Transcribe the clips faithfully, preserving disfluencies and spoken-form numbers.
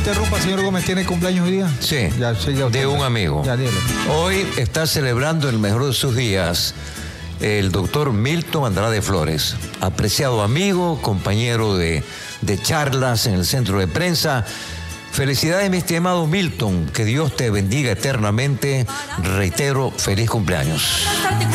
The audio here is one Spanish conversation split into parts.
interrumpa, señor Gómez, ¿tiene cumpleaños hoy día? Sí, ya, sí ya de un amigo. Ya, hoy está celebrando el mejor de sus días el doctor Milton Andrade Flores, apreciado amigo, compañero de, de charlas en el centro de prensa. Felicidades, mi estimado Milton, que Dios te bendiga eternamente. Reitero, feliz cumpleaños.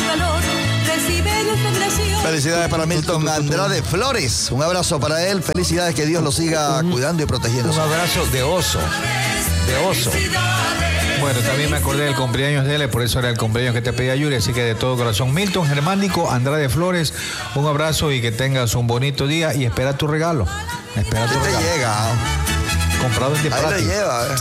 Felicidades para Milton Andrade Flores. Un abrazo para él. Felicidades, que Dios lo siga cuidando y protegiendo. Un abrazo de oso. De oso. Bueno, también me acordé del cumpleaños de él, por eso era el cumpleaños que te pedía Yuri, así que de todo corazón. Milton Germánico Andrade Flores, un abrazo y que tengas un bonito día y espera tu regalo. Espera tu te regalo. llega. Comprado en Ahí lo lleva. ¿eh? Sí.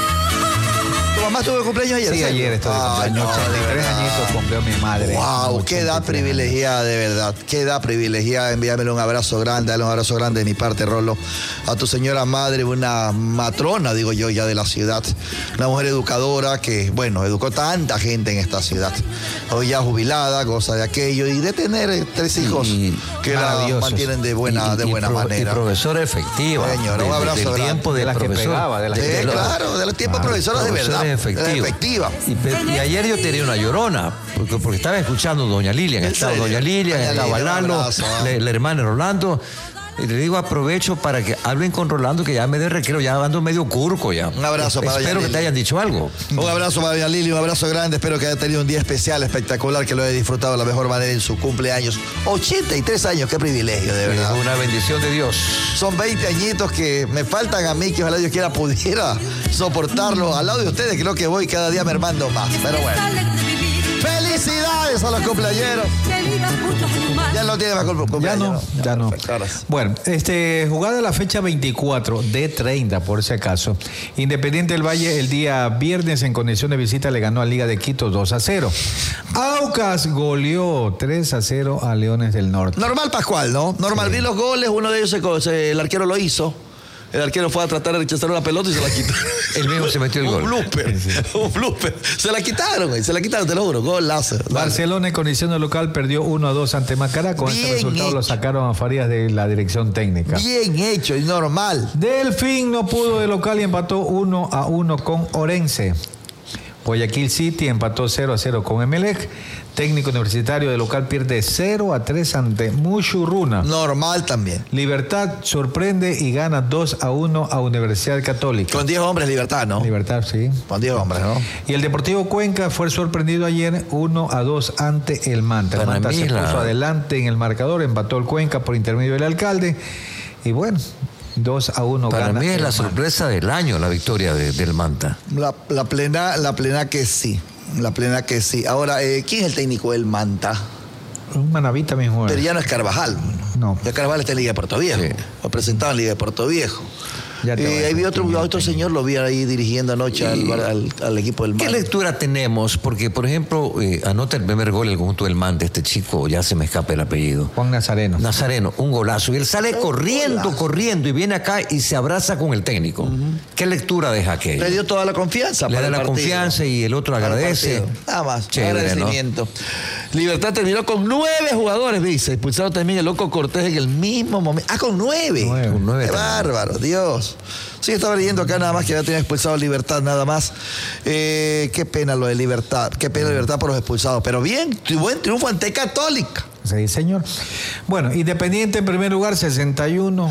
¿Tu mamá tuvo cumpleaños ayer? Sí, ¿sabes? ayer estoy de cumpleaños. No, ochenta y tres añitos cumplió mi madre. Wow, qué edad privilegiada, de verdad. Qué edad privilegiada. Envíamele un abrazo grande, dale un abrazo grande de mi parte, Rolo. A tu señora madre, una matrona, digo yo, ya de la ciudad. Una mujer educadora que, bueno, educó tanta gente en esta ciudad. Hoy ya jubilada, goza de aquello y de tener tres hijos y, que la mantienen de buena, y, de buena y pro, manera. Y profesora efectiva. Señora, un abrazo del grande. tiempo de, de la profesora. Que pegaba, de la sí, que claro, de los tiempos claro, profesoras de verdad. Efectiva. efectiva. Y, y ayer yo tenía una llorona, porque, porque estaba escuchando Doña Lilian, estaba Doña Lilian, estaba Lalo, la, la hermana Rolando. Y le digo, aprovecho para que hablen con Rolando, que ya me de recreo, ya ando medio curco ya. Un abrazo para Espero que te hayan dicho algo. Un abrazo para Doña Lili, un abrazo grande. Espero que haya tenido un día especial, espectacular, que lo haya disfrutado de la mejor manera en su cumpleaños. ochenta y tres años, qué privilegio, de verdad. Es una bendición de Dios. Son veinte añitos que me faltan a mí, que ojalá Dios quiera pudiera soportarlo. Al lado de ustedes creo que voy cada día mermando más, pero bueno. ¡Felicidades a los cumpleañeros! Ya no tiene más cumpleaños. Ya no, ya no. Bueno, este, jugada la fecha veinticuatro de treinta, por si acaso. Independiente del Valle el día viernes en condición de visita le ganó a Liga de Quito dos a cero. Aucas goleó tres a cero a Leones del Norte. Normal, Pascual, ¿no? Normal, sí. Vi los goles, uno de ellos se, se, el arquero lo hizo. El arquero fue a tratar de rechazar una pelota y se la quitó. El mismo se metió el gol. Un blooper, sí. un blooper. Se la quitaron, güey. Se la quitaron, te lo juro. Gol, láser. Barcelona en condición de local perdió uno a dos ante Macará. Con este resultado hecho. Lo sacaron a Farías de la dirección técnica. Bien hecho y normal. Delfín no pudo de local y empató uno a uno con Orense. Guayaquil City empató cero a cero con Emelec. Técnico Universitario de local pierde cero a tres ante Muchurruna. Normal también. Libertad sorprende y gana dos a uno a Universidad Católica. Con diez hombres Libertad, ¿no? Libertad, sí. Con diez hombres, ¿no? Y el Deportivo Cuenca fue sorprendido ayer uno a dos ante el Manta. El Manta se puso adelante en el marcador, empató el Cuenca por intermedio del alcalde. Y bueno, dos a uno Para gana mí es la Manta. Sorpresa del año la victoria de, del Manta. La, la plena, la plena que sí. La plena que sí. Ahora, eh, ¿quién es el técnico del Manta? Un manavita mismo. Pero ya no es Carvajal. No. Ya Carvajal está en Liga de Puerto Viejo. Sí. Lo presentaba en Liga de Puerto Viejo. Eh, ahí vi otro, otro señor, lo vi ahí dirigiendo anoche al, al, al equipo del Manta. ¿Qué lectura tenemos? Porque, por ejemplo, eh, anota el primer gol el conjunto del Manta, este chico, ya se me escapa el apellido. Juan Nazareno. Nazareno, un golazo. Y él sale un corriendo, golazo. corriendo, y viene acá y se abraza con el técnico. Uh-huh. ¿Qué lectura deja aquello? Le dio toda la confianza. Le da la confianza y el otro agradece. Nada más, chévere, agradecimiento. ¿No? Libertad terminó con nueve jugadores, dice. Expulsado también el Loco Cortés en el mismo momento. Ah, con nueve. nueve. Con nueve Qué también. Bárbaro, Dios. Sí, estaba leyendo acá nada más que ya tenía expulsado Libertad, nada más. Eh, qué pena lo de Libertad, qué pena Libertad por los expulsados. Pero bien, buen triunfo ante Católica. Sí, señor. Bueno, Independiente en primer lugar, sesenta y uno.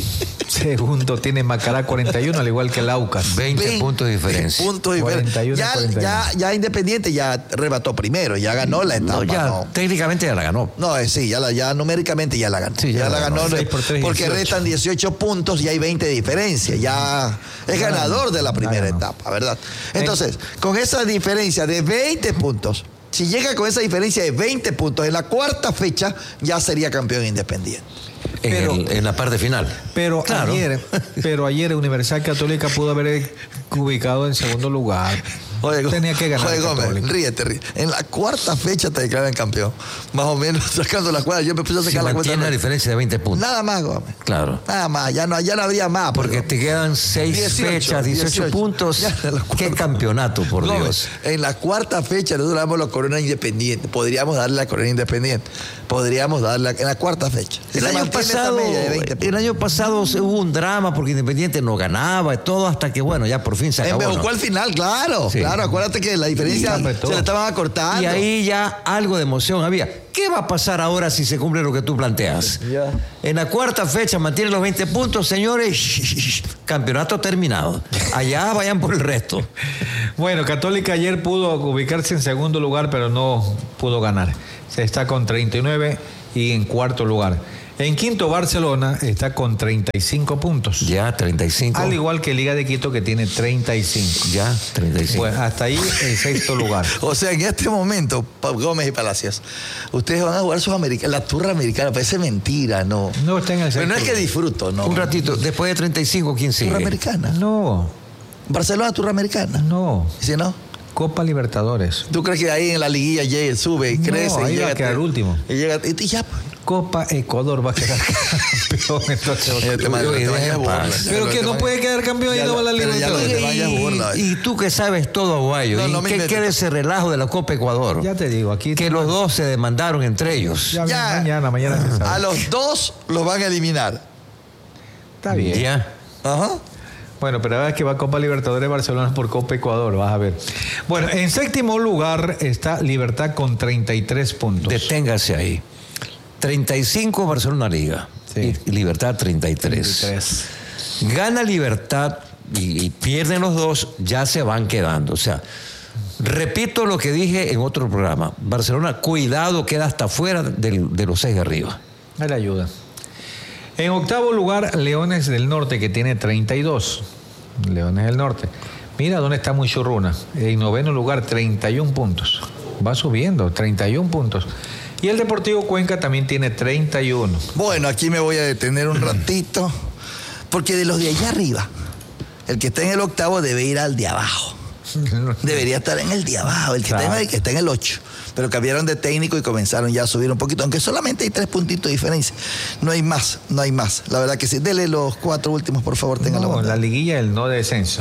Segundo tiene Macará, cuarenta y uno, al igual que el Aucas. veinte, veinte puntos de diferencia. Puntos de cuarenta y uno, ya, cuarenta y uno. Ya, ya Independiente ya rebató primero, ya ganó la etapa. No, ya, no. técnicamente ya la ganó. No, eh, sí, ya, la, ya numéricamente ya la ganó. Sí, ya, ya la, la ganó, ganó no, seis por tres, porque dieciocho. restan dieciocho puntos y hay veinte de diferencia. Ya es ganador de la primera etapa, ¿verdad? Entonces, con esa diferencia de veinte puntos, si llega con esa diferencia de veinte puntos en la cuarta fecha, ya sería campeón Independiente. En, Pero- el- en la parte final. Pero Claro. ayer, pero ayer Universidad Católica pudo haber ubicado en segundo lugar. Oye, tenía que ganar. Oye, Gómez, ríete, ríete. En la cuarta fecha te declaran campeón. Más o menos, sacando la cuadra. Yo me puse a sacar si la cuenta. Tiene una diferencia de veinte puntos. Nada más, Gómez. Claro. Nada más, ya no, ya no habría más. Porque pero... te quedan seis dieciocho, fechas, dieciocho, dieciocho puntos. ¿Qué campeonato, por Gómez, Dios? En la cuarta fecha nosotros damos la corona independiente. Podríamos darle la corona independiente. Podríamos darle en la cuarta fecha. Si el, año pasado, el año pasado hubo un drama porque Independiente no ganaba y todo hasta que, bueno, ya por fin se acabó. Embeucó al final, claro. Sí. Claro, acuérdate que la diferencia se le estaban acortando. Y ahí ya algo de emoción había. ¿Qué va a pasar ahora si se cumple lo que tú planteas? Ya. En la cuarta fecha mantiene los veinte puntos, señores. Campeonato terminado. Allá vayan por el resto. Bueno, Católica ayer pudo ubicarse en segundo lugar, pero no pudo ganar. Se está con treinta y nueve y en cuarto lugar. En quinto, Barcelona está con treinta y cinco puntos. Ya, treinta y cinco. Al igual que Liga de Quito, que tiene treinta y cinco. Ya, treinta y cinco. Pues hasta ahí el sexto lugar. O sea, en este momento, Gómez y Palacios, ustedes van a jugar sus americanos. La turra americana, parece mentira, ¿no? No está en el sexto. Pero no es que disfruto, ¿no? Un ratito, después de treinta y cinco, ¿quién sigue? Turra americana. No. Barcelona, turra americana. No. ¿Sí, no? Copa Libertadores. ¿Tú crees que ahí en la liguilla llegue, sube y crece? No, ahí y llega va a quedar a, último. Y llega y, y ya. Copa Ecuador va a quedar campeón. Entonces, te te mando, te pero que no te puede quedar campeón y no va a la Libertadores. Y, y tú que sabes todo, Aguayo, no, no ¿qué queda ese relajo de la Copa Ecuador? Ya te digo, aquí... Que los dos se demandaron entre ellos. Ya, ya mañana, mañana se sabe. A los dos los van a eliminar. Está bien. Ya. Ajá. Bueno, pero ahora es que va Copa Libertadores Barcelona por Copa Ecuador, vas a ver. Bueno, en séptimo lugar está Libertad con treinta y tres puntos. Deténgase ahí. treinta y cinco Barcelona Liga. Sí. Y Libertad treinta y tres. treinta y tres. Gana Libertad y, y pierden los dos, ya se van quedando. O sea, repito lo que dije en otro programa. Barcelona, cuidado, queda hasta fuera de, de los seis de arriba. Dale ayuda. En octavo lugar, Leones del Norte, que tiene treinta y dos. Leones del Norte. Mira dónde está Muchurruna. En noveno lugar, treinta y uno puntos. Va subiendo, treinta y uno puntos. Y el Deportivo Cuenca también tiene treinta y uno. Bueno, aquí me voy a detener un ratito. Porque de los de allá arriba, el que está en el octavo debe ir al de abajo. Debería estar en el de abajo, el que, claro, está, en el, que está en el ocho. Pero cambiaron de técnico y comenzaron ya a subir un poquito, aunque solamente hay tres puntitos de diferencia. No hay más, no hay más. La verdad que sí. Dele los cuatro últimos, por favor, tengan no, la bondad. La liguilla del no descenso.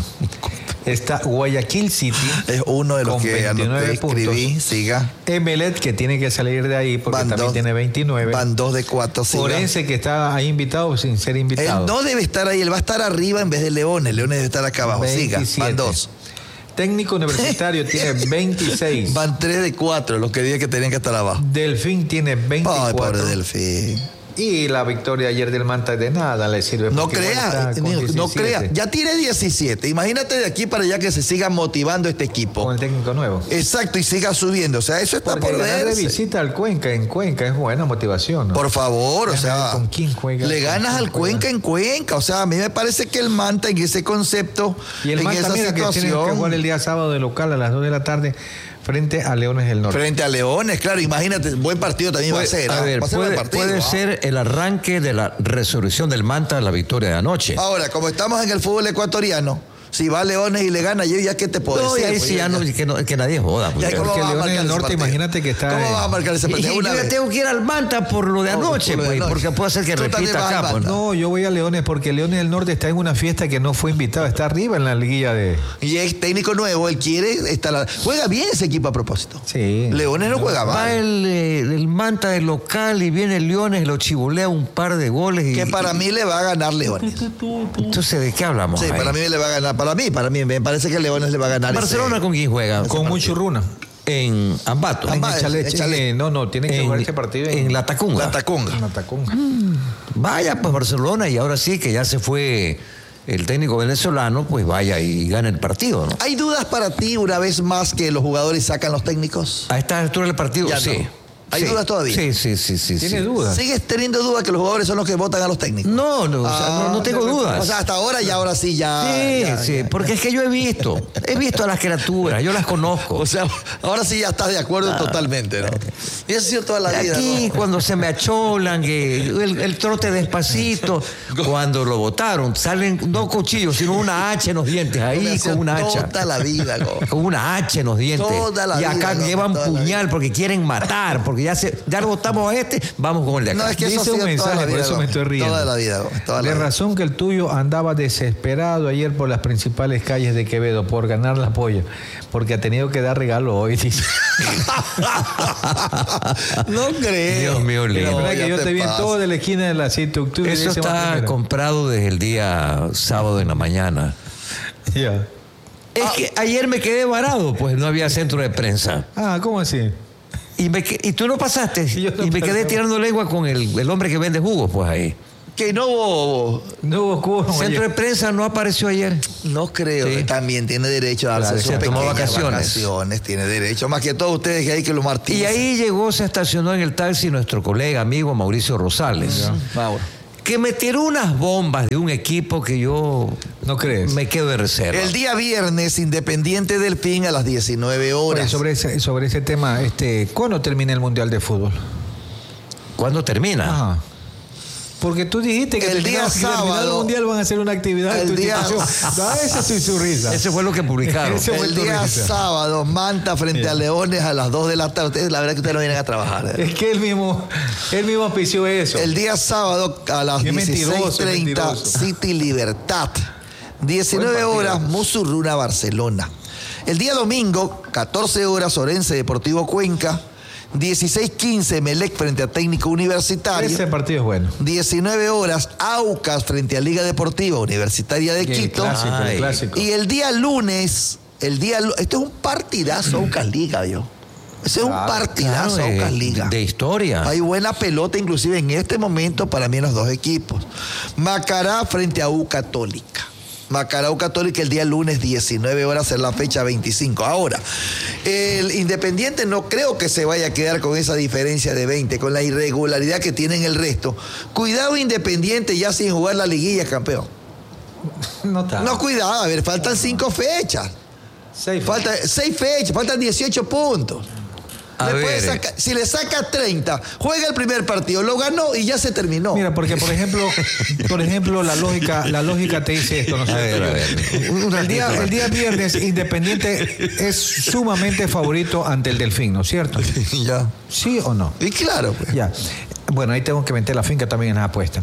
Está Guayaquil City. Es uno de los que anoté, escribí, siga. Emelec, que tiene que salir de ahí porque van también dos, tiene veintinueve. Van dos de cuatro, siga. Forense, que está ahí invitado sin ser invitado. Él no debe estar ahí, él va a estar arriba en vez de Leones. Leones debe estar acá abajo, veintisiete. Siga, van dos. Técnico Universitario tiene veintiséis. Van tres de cuatro, los que dije que tenían que estar abajo. Delfín tiene veinticuatro. Ay, pobre Delfín. Y la victoria ayer del Manta de nada le sirve. No crea, no crea. Ya tiene diecisiete. Imagínate de aquí para allá que se siga motivando este equipo. Con el técnico nuevo. Exacto, y siga subiendo. O sea, eso está porque por ver. de visita al Cuenca en Cuenca es buena motivación, ¿no? Por favor, o sea. ¿Con quién juega? Le ganas al Cuenca en Cuenca. O sea, a mí me parece que el Manta en ese concepto. Y el en Manta, esa mira, situación, que tiene que jugar el día sábado de local a las dos de la tarde. Frente a Leones del Norte. Frente a Leones, claro, imagínate, buen partido también puede, va a ser. A ver, va a ser puede, buen partido, puede ¿ah? ser el arranque de la resurrección del Manta a la victoria de anoche. Ahora, como estamos en el fútbol ecuatoriano, si va Leones y le gana, yo ya qué te puedo no, decir. Y ahí pues, sí ya no, que, no, que nadie joda. Pues, ya, porque Leones del Norte, imagínate que está... ¿Cómo vas a marcar ese partido? Y, y yo ya tengo que ir al Manta por lo de no, anoche, por lo de pues, porque puede ser que repita acá. Pues, no, yo voy a Leones porque Leones del Norte está en una fiesta que no fue invitado, está arriba en la liguilla de... Y es técnico nuevo, él quiere estar... Juega bien ese equipo a propósito. Sí. Leones no juega mal. Va el, el Manta del local y viene el Leones, lo chibulea un par de goles. Y, que para mí le va a ganar Leones. Entonces, ¿de qué hablamos? Sí, ahí? para mí le va a ganar. Para mí, para mí, me parece que Leones le va a ganar. ¿Barcelona ese, con quién juega? Con Muchurruna. En Ambato. En Echaleche. No, no, tienen que jugar ese partido en, en La Tacunga. La Tacunga. En La Tacunga. Mm. Vaya, pues Barcelona, y ahora sí que ya se fue el técnico venezolano, pues vaya y gane el partido, ¿no? ¿Hay dudas para ti una vez más que los jugadores sacan los técnicos? A esta altura del partido, ya sí. No. ¿Hay sí. dudas todavía? Sí, sí, sí. sí ¿Tienes sí. dudas? ¿Sigues teniendo dudas que los jugadores son los que votan a los técnicos? No, no, o sea, Ah, no, no tengo dudas. O sea, hasta ahora y ahora sí ya. Sí, ya, sí, ya, porque ya. es que yo he visto, he visto a las criaturas, yo las conozco. O sea, ahora sí ya estás de acuerdo Ah, totalmente, ¿no? Y eso ha sido toda la vida. Aquí, ¿no? cuando se me acholan, que el, el trote despacito, cuando lo botaron, salen no cuchillos, sino una hacha en los dientes, Me ahí hacía con una hacha. Toda la vida, ¿no? Con una hacha en los dientes. Toda la y acá vida, loco, llevan toda la puñal vida. porque quieren matar, porque ya se, ya lo botamos a este, vamos con el de acá. No, es que eso ha Dice un sido toda mensaje, la por vida. eso ¿no? me estoy riendo. Toda la vida, ¿no? Toda la De vida. razón que el tuyo andaba desesperado ayer por las principales calles de Quevedo por ganar la polla, porque ha tenido que dar regalo hoy, dice. No creo. Dios mío, La lindo. verdad ya que yo te te vi en pasa. toda la esquina de la siete de octubre. Eso dice está Martín, comprado desde el día sábado en la mañana. Ya. Es que ayer me quedé varado, pues no había centro de prensa. Ah, ¿cómo así? Y, me, que- y tú no pasaste. Yo no y me quedé pasé. tirando lengua con el, el hombre que vende jugos, pues ahí. Que no hubo. No hubo cubo. Centro de prensa no apareció ayer. No creo. Sí. También tiene derecho a darse Claro, sus se tomó pequeñas vacaciones. vacaciones. Tiene derecho. Más que todos ustedes que hay que lo martillan. Y ahí llegó, se estacionó en el taxi nuestro colega, amigo Mauricio Rosales, Vamos. que me tiró unas bombas de un equipo que yo ¿No crees? me quedo de reserva. El día viernes, Independiente del Pin a las diecinueve Oye, horas. sobre ese, sobre ese tema, este, ¿cuándo termina el Mundial de Fútbol? ¿Cuándo termina? Ajá. Porque tú dijiste que El terminado- día que terminado sábado- el Mundial van a hacer una actividad en El tu día- institución. No, esa es su risa. Ese fue lo que publicaron. Ese- El vuelto día risa. sábado, Manta frente Sí. a Leones a las dos de la tarde. Ustedes, la verdad que ustedes no vienen a trabajar. ¿eh? Es que él mismo, él mismo auspició eso. El día sábado a las Qué dieciséis mentiroso, treinta, mentiroso. City Libertad. diecinueve Buen partido. horas, Musurruna, Barcelona. El día domingo, catorce horas, Orense Deportivo Cuenca. dieciséis quince, Melec frente a Técnico Universitario. Ese partido es bueno. diecinueve horas, Aucas frente a Liga Deportiva Universitaria de Y el Quito. clásico, el Ay. clásico. Y el día lunes, el día lu- esto es un partidazo Aucas Liga, yo. Ese es un Claro, partidazo Claro, de, Aucas Liga. de historia. Hay buena pelota, inclusive en este momento, para mí en los dos equipos. Macará frente a U Católica. Macará U Católica el día lunes, diecinueve horas, en la fecha veinticinco. Ahora, el Independiente no creo que se vaya a quedar con esa diferencia de veinte, con la irregularidad que tienen el resto. Cuidado Independiente ya sin jugar la liguilla, campeón. No está. No, cuidado, a ver, faltan cinco fechas. Seis. Falta seis fechas, faltan dieciocho puntos. A Le puede ver, sacar- si le saca treinta, juega el primer partido, lo ganó y ya se terminó. Mira, porque por ejemplo, por ejemplo, la lógica, la lógica te dice esto, ¿no es A ver, cierto? a ver. Un- un El día, ratito. el día viernes, Independiente es sumamente favorito ante el Delfín, ¿no es cierto? ya. ¿Sí o no? Y claro, pues. Ya. Bueno, ahí tengo que meter la finca también en la apuesta.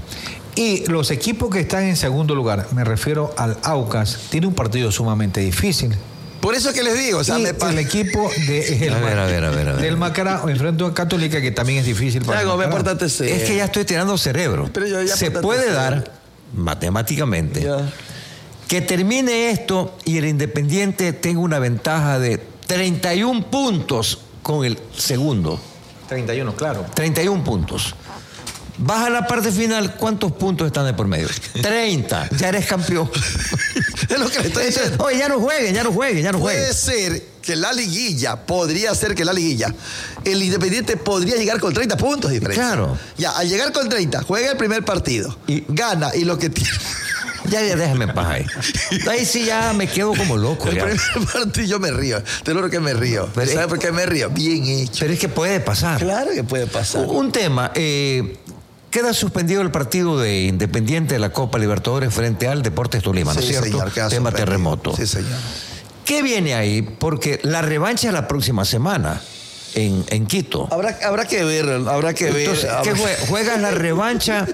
Y los equipos que están en segundo lugar, me refiero al Aucas, tiene un partido sumamente difícil. Por eso es que les digo, o sea, y me pa- el equipo de el A ver, Ma- a ver, a ver, a ver. del Macará enfrenta a Católica, que también es difícil para el Sango, me Macará. pórtate serio. Es que ya estoy tirando cerebro. Pero yo ya Se portate puede serio. dar, matemáticamente, Ya. que termine esto y el Independiente tenga una ventaja de treinta y un puntos con el segundo. treinta y uno, claro. treinta y un puntos. Baja la parte final, ¿cuántos puntos están de por medio? treinta. Ya eres campeón. Es lo que le estoy diciendo. Oye, ya no jueguen, ya no jueguen, ya no jueguen. Puede ser que la liguilla, podría ser que la liguilla, el Independiente podría llegar con treinta puntos de diferencia. Claro. Ya, al llegar con treinta, juega el primer partido, Y- gana y lo que tiene. Ya, ya déjame en paz ahí. Ahí sí ya me quedo como loco. El ya. primer partido yo me río. Te lo juro que me río. Pero ¿Sabes es- por qué me río? Bien hecho. Pero es que puede pasar. Claro que puede pasar. Un tema, eh, queda suspendido el partido de Independiente de la Copa Libertadores frente al Deportes Tolima, ¿no es Sí, cierto? señor, queda Tema suspendido. terremoto. Sí, señor. ¿Qué viene ahí? Porque la revancha es la próxima semana en, en Quito. Habrá, habrá que ver, habrá que ver. Entonces, ¿qué habrá- jue- juegas la revancha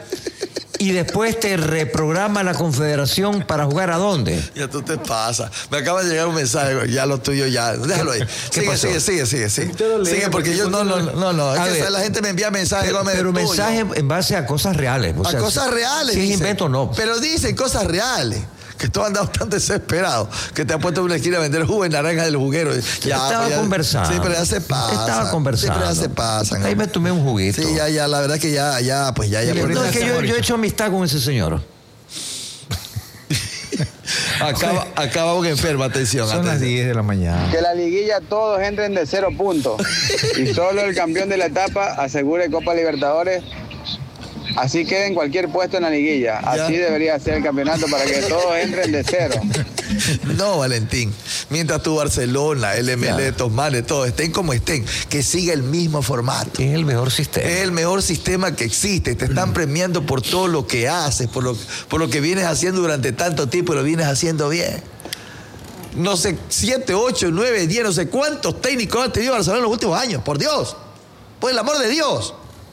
y después te reprograma la confederación para jugar a dónde? Ya tú te pasas. Me acaba de llegar un mensaje, ya lo tuyo ya. Déjalo ahí. ¿Qué sigue, pasó? sigue, sigue, sigue, sigue. Usted lo lee, Sigue, porque porque yo no, no, no, no. Es A que ver. la gente me envía mensajes. Pero, Gómez, pero tuyo. mensaje en base a cosas reales. o A sea, cosas reales. Si es dicen. invento o no. Pero dicen cosas reales. Que tú andas tan desesperado que te has puesto en una esquina a vender jugo de naranja del juguero. Ya, Estaba pues ya- conversando. Sí, pero ya se pasa. Estaba conversando. Sí, pero ya se pasan. Ahí me tomé un juguito. Sí, ya, ya, la verdad que ya, ya, pues ya, ya. Y le por- No, es que yo, Mauricio. yo he hecho amistad con ese señor. Acaba, acaba un enfermo, atención. Son atención. las diez de la mañana. Que la liguilla todos entren de cero puntos y solo el campeón de la etapa asegure Copa Libertadores. Así queda en cualquier puesto en la liguilla. Así ya debería ser el campeonato para que todos entren de cero. No, Valentín. Mientras tu Barcelona, el M L, Tosmane, todos estén como estén, que siga el mismo formato. Es el mejor sistema. Es el mejor sistema que existe. Te están premiando por todo lo que haces, por lo, por lo que vienes haciendo durante tanto tiempo y lo vienes haciendo bien. No sé, siete, ocho, nueve, diez, no sé cuántos técnicos han tenido Barcelona en los últimos años. Por Dios. Por el amor de Dios.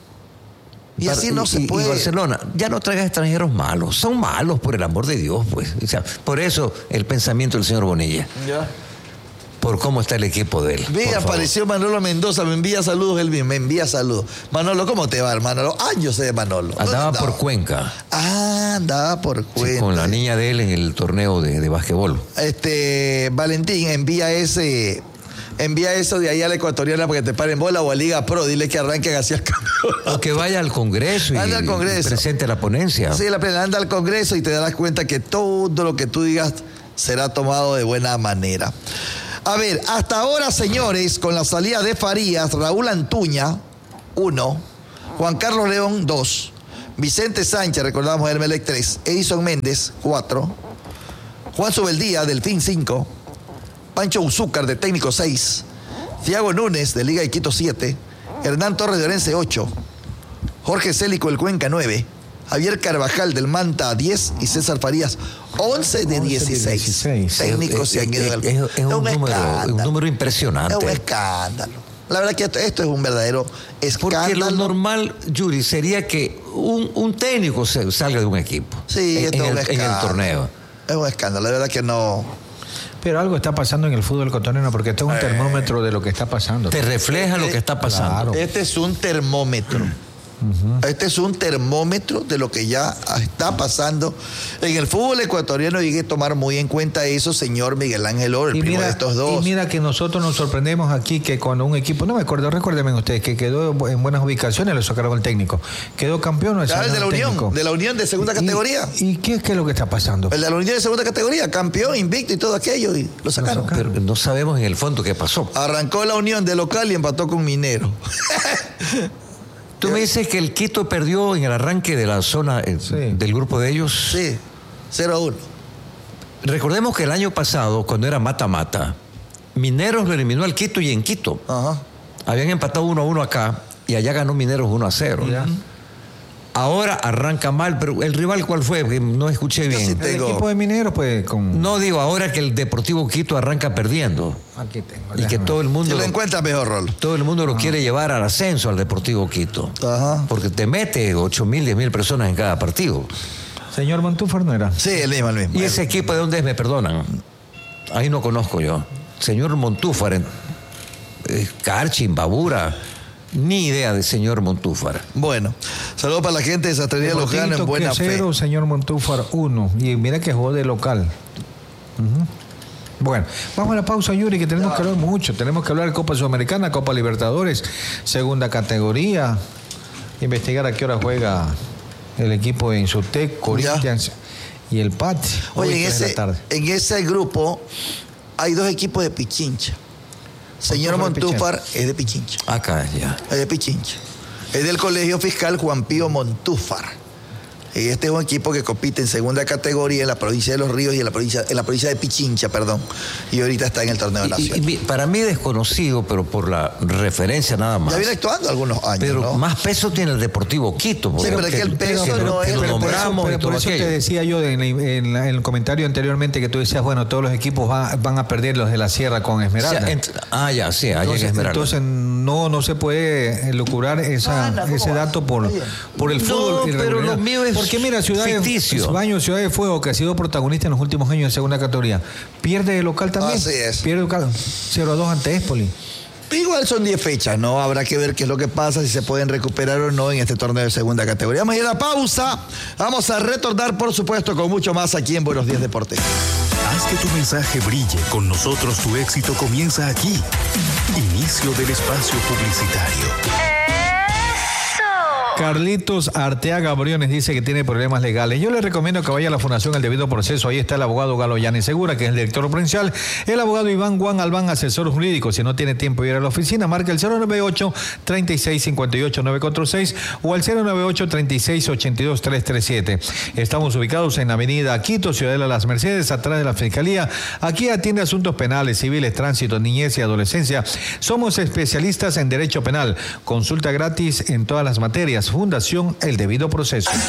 Y así no se puede. Y Barcelona, ya no traigas extranjeros malos. Son malos, por el amor de Dios, pues. O sea, por eso el pensamiento del señor Bonilla. Ya. Por cómo está el equipo de él. Ve, apareció Manolo Mendoza, me envía saludos, Elvin, me envía saludos. Manolo, ¿cómo te va, hermano? Los años de Manolo. Andaba por Cuenca. Ah, andaba por Cuenca. Sí, con la niña de él en el torneo de, de basquetbol. Este, Valentín, envía ese... Envía eso de ahí a la ecuatoriana para que te paren bola o a Liga Pro. Dile que arranquen hacia el campeonato. O que vaya al Congreso y, anda al Congreso. y presente la ponencia. Sí, la plena, anda al Congreso y te darás cuenta que todo lo que tú digas será tomado de buena manera. A ver, hasta ahora, señores, con la salida de Farías, Raúl Antuña, uno, Juan Carlos León, dos, Vicente Sánchez, recordamos el Melec, tres, Edison Méndez, cuatro, Juan Subeldía, Delfín, cinco, Pancho Uzúcar, de Técnico, seis. Thiago Núñez, de Liga de Quito, siete. Hernán Torres, de Orense, ocho. Jorge Célico, del Cuenca, nueve. Javier Carvajal, del Manta, diez. Y César Farías, once de dieciséis. Técnicos se han ido del... Es, es, es, un, número, es un número impresionante. Es un escándalo. La verdad que esto, esto es un verdadero escándalo. Porque lo normal, Yuri, sería que un, un técnico se, salga de un equipo. Sí, en, esto en, es el, un en el torneo. Es un escándalo, la verdad que no... Pero algo está pasando en el fútbol cotonero, porque esto es un termómetro de lo que está pasando. Te refleja lo que está pasando. Claro. Este es un termómetro. Uh-huh. Este es un termómetro de lo que ya está pasando en el fútbol ecuatoriano, y hay que tomar muy en cuenta eso, señor Miguel Ángel Oro, el y primo mira, de estos dos. Y mira que nosotros nos sorprendemos aquí que cuando un equipo, no me acuerdo, recuérdenme ustedes, que quedó en buenas ubicaciones, lo sacaron el técnico. Quedó campeón. El de la Unión, técnico. de la Unión de segunda categoría. ¿Y, y qué, qué es lo que está pasando? El de la Unión de segunda categoría, campeón, invicto y todo aquello, y lo sacaron. Lo sacaron. Pero no sabemos en el fondo qué pasó. Arrancó la Unión de local y empató con Minero. Tú me dices que el Quito perdió en el arranque de la zona eh, sí. del grupo de ellos. Sí, cero a uno. Recordemos que el año pasado, cuando era mata-mata, Mineros lo eliminó al Quito y en Quito. Ajá. Habían empatado uno a uno acá y allá ganó Mineros uno a cero. Ya. Ahora arranca mal, pero ¿el rival cuál fue? No escuché bien. Sí tengo... El equipo de Mineros, pues, con... No, digo, ahora que el Deportivo Quito arranca perdiendo. Aquí tengo. Y que todo el mundo... Si lo encuentra mejor, Rol. Todo el mundo lo Ajá. quiere llevar al ascenso al Deportivo Quito. Ajá. Porque te mete ocho mil, diez mil personas en cada partido. Señor Montúfar, ¿no era? Sí, el mismo, el mismo. ¿Y ese equipo de dónde es? Me perdonan. Ahí no conozco yo. Señor Montúfar, eh, Carchi, Babura... Ni idea de señor Montúfar. Bueno, saludos para la gente de Sastrería Lojano en buena fe. Cero, señor Montúfar, uno. Y mira que jugó de local. Uh-huh. Bueno, vamos a la pausa, Yuri, que tenemos ya. que hablar mucho. Tenemos que hablar de Copa Sudamericana, Copa Libertadores, segunda categoría. Investigar a qué hora juega el equipo en Sutec, Corinthians y el P A T. Oye, en ese, en ese grupo hay dos equipos de Pichincha. Señor Montúfar es de Pichincha. Acá, ya. Es de Pichincha. Es del Colegio Fiscal Juan Pío Montúfar. Este es un equipo que compite en segunda categoría en la provincia de Los Ríos y en la provincia, en la provincia de Pichincha, perdón. Y ahorita está en el torneo nacional. Y, y, para mí desconocido, pero por la referencia nada más. Ya viene actuando algunos años, Pero ¿no? más peso tiene el Deportivo Quito. Sí, pero es que el peso pero, no pero, es... Lo nombramos pero por eso, por eso te decía yo en, en, la, en el comentario anteriormente que tú decías, bueno, todos los equipos van, van a perder los de la Sierra con Esmeralda. O sea, ent, ah, ya, sí, allá en Esmeralda. Entonces no, no se puede lucrar esa, ah, no, ese dato por, por el fútbol. No, pero lo mío es porque mira, Ciudad de Baño, Ciudad de Fuego, que ha sido protagonista en los últimos años en segunda categoría, pierde de local también. Así es. Pierde local cero a dos ante Espoli. Igual son diez fechas, ¿no? Habrá que ver qué es lo que pasa, si se pueden recuperar o no en este torneo de segunda categoría. Vamos a ir a la pausa. Vamos a retornar, por supuesto, con mucho más aquí en Buenos Días Deportes. Haz que tu mensaje brille. Con nosotros tu éxito comienza aquí. Inicio del espacio publicitario. ¡Eso! Carlitos Arteaga Briones dice que tiene problemas legales. Yo le recomiendo que vaya a la Fundación El Debido Proceso. Ahí está el abogado Galo Yanes Segura, que es el director provincial. El abogado Iván Juan Albán, asesor jurídico. Si no tiene tiempo de ir a la oficina, marca el cero nueve ocho, treinta y seis, cincuenta y ocho, nueve cuatro seis o el cero nueve ocho, treinta y seis, ochenta y dos, trescientos treinta y siete. Estamos ubicados en la avenida Quito, Ciudadela Las Mercedes, atrás de la Fiscalía. Aquí atiende asuntos penales, civiles, tránsito, niñez y adolescencia. Somos especialistas en derecho penal. Consulta gratis en todas las materias. Fundación El Debido Proceso.